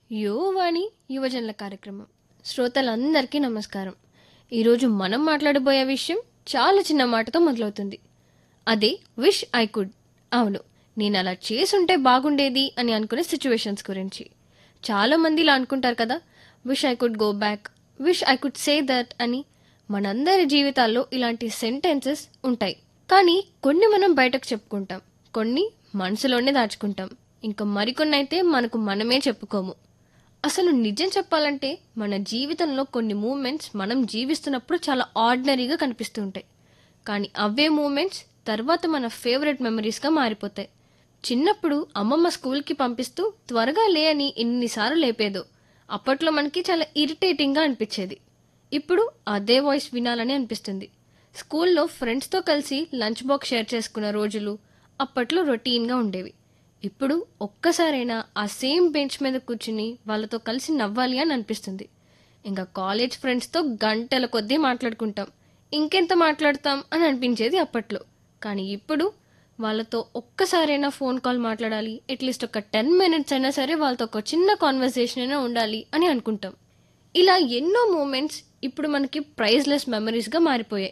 యువవాణి యువజనుల కార్యక్రమం శ్రోతలందరికీ నమస్కారం. ఈరోజు మనం మాట్లాడబోయే విషయం చాలా చిన్న మాటతో మొదలవుతుంది. అదే విష్ ఐ కుడ్. అవును, నేను అలా చేసుంటే బాగుండేది అని అనుకునే సిచ్యువేషన్స్ గురించి. చాలా మంది ఇలా అనుకుంటారు కదా, wish I could go back, wish I could say that అని. మనందరి జీవితాల్లో ఇలాంటి సెంటెన్సెస్ ఉంటాయి. కానీ కొన్ని మనం బయటకు చెప్పుకుంటాం, కొన్ని మనసులోనే దాచుకుంటాం, ఇంకా మరికొన్ని అయితే మనకు మనమే చెప్పుకోము. అసలు నిజం చెప్పాలంటే మన జీవితంలో కొన్ని మూమెంట్స్ మనం జీవిస్తున్నప్పుడు చాలా ఆర్డినరీగా కనిపిస్తూ ఉంటాయి. కానీ అవే మూమెంట్స్ తర్వాత మన ఫేవరెట్ మెమరీస్గా మారిపోతాయి. చిన్నప్పుడు అమ్మమ్మ స్కూల్కి పంపిస్తూ త్వరగా లే అని ఎన్నిసార్లు లేపేదో. అప్పట్లో మనకి చాలా ఇరిటేటింగ్గా అనిపించేది. ఇప్పుడు అదే వాయిస్ వినాలని అనిపిస్తుంది. స్కూల్లో ఫ్రెండ్స్తో కలిసి లంచ్ బాక్స్ షేర్ చేసుకున్న రోజులు అప్పట్లో రొటీన్గా ఉండేవి. ఇప్పుడు ఒక్కసారైనా ఆ సేమ్ బెంచ్ మీద కూర్చుని వాళ్ళతో కలిసి నవ్వాలి అని అనిపిస్తుంది. ఇంకా కాలేజ్ ఫ్రెండ్స్తో గంటల కొద్దీ మాట్లాడుకుంటాం, ఇంకెంత మాట్లాడతాం అని అనిపించేది అప్పట్లో. కానీ ఇప్పుడు వాళ్ళతో ఒక్కసారైనా ఫోన్ కాల్ మాట్లాడాలి, అట్లీస్ట్ ఒక 10 minutes అయినా సరే వాళ్ళతో ఒక చిన్న కాన్వర్సేషన్ అయినా ఉండాలి అని అనుకుంటాం. ఇలా ఎన్నో మూమెంట్స్ ఇప్పుడు మనకి ప్రైజ్లెస్ మెమరీస్గా మారిపోయాయి.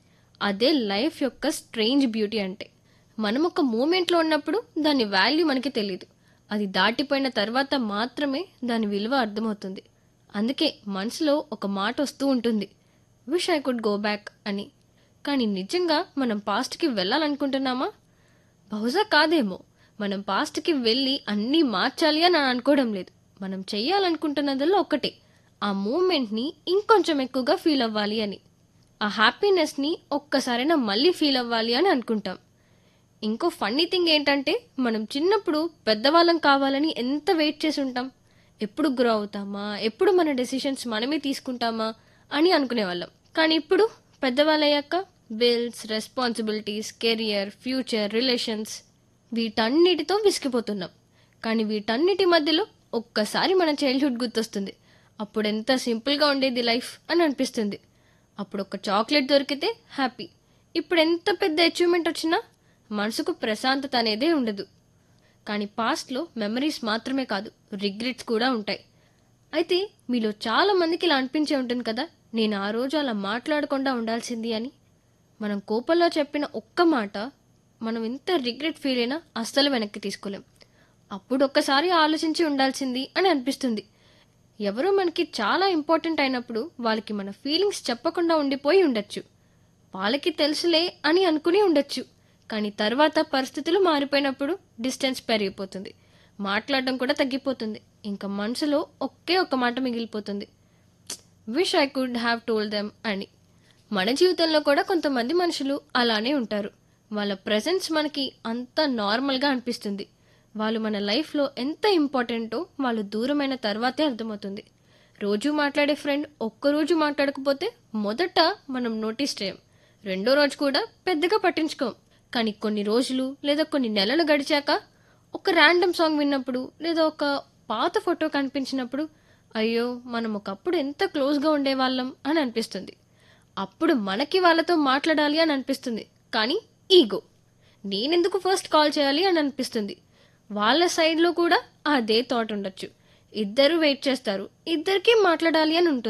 అదే లైఫ్ యొక్క స్ట్రేంజ్ బ్యూటీ అంటే. మనం ఒక మూమెంట్లో ఉన్నప్పుడు దాని వాల్యూ మనకి తెలియదు. అది దాటిపోయిన తర్వాత మాత్రమే దాని విలువ అర్థమవుతుంది. అందుకే మనసులో ఒక మాట వస్తూ ఉంటుంది, wish I could go back అని. కానీ నిజంగా మనం పాస్ట్కి వెళ్ళాలనుకుంటున్నామా? బహుశా కాదేమో. మనం పాస్ట్కి వెళ్ళి అన్నీ మార్చాలి అని అనుకోవడం లేదు. మనం చెయ్యాలనుకుంటున్నదల్లో ఒకటే, ఆ మూమెంట్ని ఇంకొంచెం ఎక్కువగా ఫీల్ అవ్వాలి అని. ఆ హ్యాపీనెస్ని ఒక్కసారైనా మళ్ళీ ఫీల్ అవ్వాలి అని అనుకుంటాం. ఇంకో ఫన్నీ థింగ్ ఏంటంటే, మనం చిన్నప్పుడు పెద్దవాళ్ళం కావాలని ఎంత వెయిట్ చేసి ఉంటాం. ఎప్పుడు గ్రో అవుతామా, ఎప్పుడు మన డెసిషన్స్ మనమే తీసుకుంటామా అని అనుకునేవాళ్ళం. కానీ ఇప్పుడు పెద్దవాళ్ళయ్యాక bills, responsibilities, career, future, relations, వీటన్నిటితో విసిగిపోతున్నాం. కానీ వీటన్నిటి మధ్యలో ఒక్కసారి మన చైల్డ్హుడ్ గుర్తొస్తుంది. అప్పుడు ఎంత సింపుల్గా ఉండేది లైఫ్ అని అనిపిస్తుంది. అప్పుడు ఒక చాక్లెట్ దొరికితే హ్యాపీ. ఇప్పుడు ఎంత పెద్ద అచీవ్మెంట్ వచ్చినా మనసుకు ప్రశాంతత అనేదే ఉండదు. కానీ పాస్ట్లో మెమరీస్ మాత్రమే కాదు, రిగ్రెట్స్ కూడా ఉంటాయి. అయితే మీలో చాలా మందికి ఇలా అనిపించే ఉంటుంది కదా, నేను ఆ రోజు అలా మాట్లాడకుండా ఉండాల్సింది అని. మనం కోపంలో చెప్పిన ఒక్క మాట మనం ఎంత రిగ్రెట్ ఫీల్ అయినా అస్సలు వెనక్కి తీసుకోలేం. అప్పుడు ఒక్కసారి ఆలోచించి ఉండాల్సింది అని అనిపిస్తుంది. ఎవరో మనకి చాలా ఇంపార్టెంట్ అయినప్పుడు వాళ్ళకి మన ఫీలింగ్స్ చెప్పకుండా ఉండిపోయి ఉండొచ్చు. వాళ్ళకి తెలుసులే అని అనుకుని ఉండొచ్చు. కానీ తర్వాత పరిస్థితులు మారిపోయినప్పుడు డిస్టెన్స్ పెరిగిపోతుంది, మాట్లాడడం కూడా తగ్గిపోతుంది. ఇంకా మనసులో ఒకే ఒక మాట మిగిలిపోతుంది, wish I could have told them అని. మన జీవితంలో కూడా కొంతమంది మనుషులు అలానే ఉంటారు. వాళ్ళ ప్రెజెన్స్ మనకి అంత నార్మల్గా అనిపిస్తుంది. వాళ్ళు మన లైఫ్లో ఎంత ఇంపార్టెంటో వాళ్ళు దూరమైన తర్వాతే అర్థమవుతుంది. రోజు మాట్లాడే ఫ్రెండ్ ఒక్కరోజు మాట్లాడకపోతే మొదట మనం నోటీస్ చేయం, రెండో రోజు కూడా పెద్దగా పట్టించుకోం. కానీ కొన్ని రోజులు లేదా కొన్ని నెలలు గడిచాక ఒక ర్యాండమ్ సాంగ్ విన్నప్పుడు లేదా ఒక పాత ఫోటో కనిపించినప్పుడు, అయ్యో మనం ఒకప్పుడు ఎంత క్లోజ్గా ఉండేవాళ్ళం అని అనిపిస్తుంది. అప్పుడు మనకి వాళ్ళతో మాట్లాడాలి అని అనిపిస్తుంది. కానీ ఈగో, నేనెందుకు ఫస్ట్ కాల్ చేయాలి అని అనిపిస్తుంది. వాళ్ళ సైడ్లో కూడా అదే థాట్ ఉండొచ్చు. ఇద్దరు వెయిట్ చేస్తారు, ఇద్దరికీ మాట్లాడాలి అని ఉంటుంది.